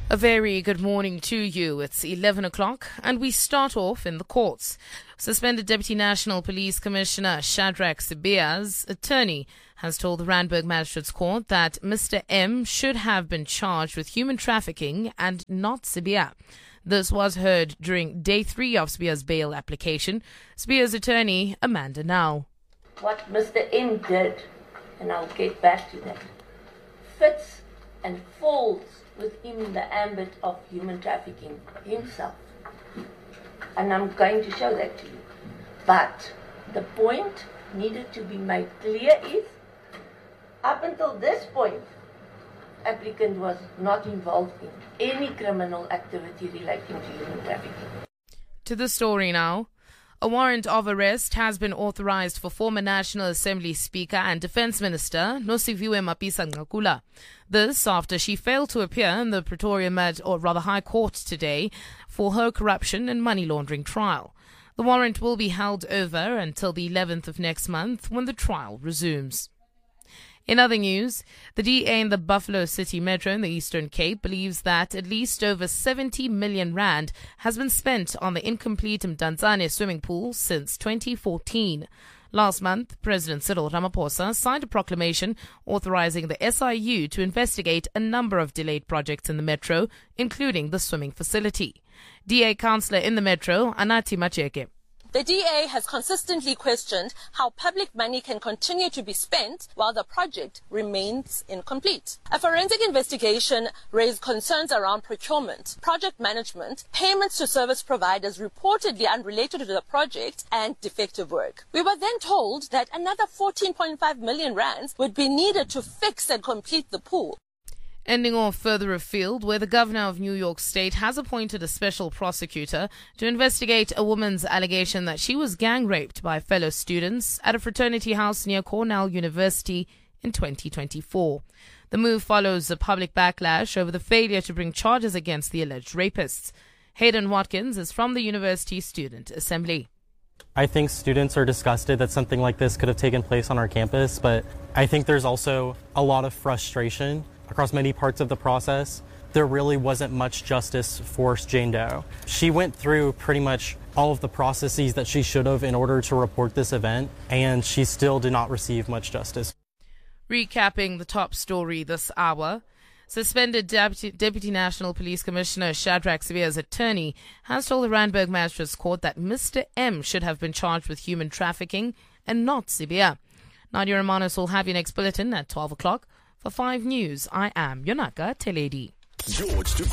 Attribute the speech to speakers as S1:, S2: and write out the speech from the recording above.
S1: A very good morning to you. It's 11 o'clock and we start off in the courts. Suspended Deputy National Police Commissioner Shadrack Sibiya's attorney has told the Randburg Magistrates Court that Mr. M should have been charged with human trafficking and not Sibiya. This was heard during day 3 of Sibiya's bail application. Sibiya's attorney, Amanda Now.
S2: What Mr. M did, and I'll get back to that, fits and falls within the ambit of human trafficking himself. And I'm going to show that to you. But the point needed to be made clear is, up until this point, applicant was not involved in any criminal activity relating to human trafficking.
S1: To the story now. A warrant of arrest has been authorized for former National Assembly Speaker and Defence Minister Nosiviwe Mapisa-Nqakula. This after she failed to appear in the Pretoria High Court today for her corruption and money laundering trial. The warrant will be held over until the 11th of next month when the trial resumes. In other news, the DA in the Buffalo City Metro in the Eastern Cape believes that at least over 70 million rand has been spent on the incomplete Mdantsane swimming pool since 2014. Last month, President Cyril Ramaphosa signed a proclamation authorizing the SIU to investigate a number of delayed projects in the metro, including the swimming facility. DA councillor in the metro, Anathi Macheke.
S3: The DA has consistently questioned how public money can continue to be spent while the project remains incomplete. A forensic investigation raised concerns around procurement, project management, payments to service providers reportedly unrelated to the project, and defective work. We were then told that another 14.5 million rands would be needed to fix and complete the pool.
S1: Ending off further afield, where the governor of New York State has appointed a special prosecutor to investigate a woman's allegation that she was gang raped by fellow students at a fraternity house near Cornell University in 2024. The move follows a public backlash over the failure to bring charges against the alleged rapists. Hayden Watkins is from the University Student Assembly.
S4: I think students are disgusted that something like this could have taken place on our campus, but I think there's also a lot of frustration across many parts of the process. There really wasn't much justice for Jane Doe. She went through pretty much all of the processes that she should have in order to report this event, and she still did not receive much justice.
S1: Recapping the top story this hour, suspended Deputy National Police Commissioner Shadrack Sibiya's attorney has told the Randburg Magistrates Court that Mr. M should have been charged with human trafficking and not Sibiya. Nadia Romanos will have your next bulletin at 12 o'clock. For 5 News, I am Yonaka Teledi.